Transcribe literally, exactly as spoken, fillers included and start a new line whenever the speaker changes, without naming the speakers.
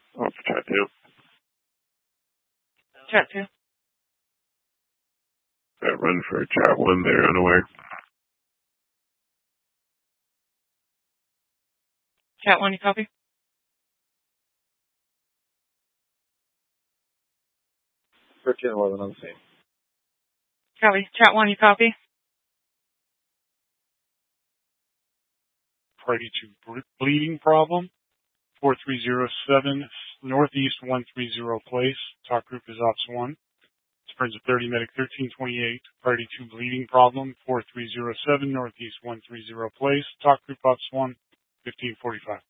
Oh, for chat two.
Chat two.
That run for chat one there, unaware.
Chat one, you copy?
thirteen eleven on the same.
Copy. Chat one, you copy?
Priority two bleeding problem. four three zero seven Northeast one thirty Place. Talk group is Ops one. Springs of thirty, Medic thirteen twenty-eight. Priority two bleeding problem. four three zero seven Northeast one thirty Place. Talk group Ops one. fifteen forty-five.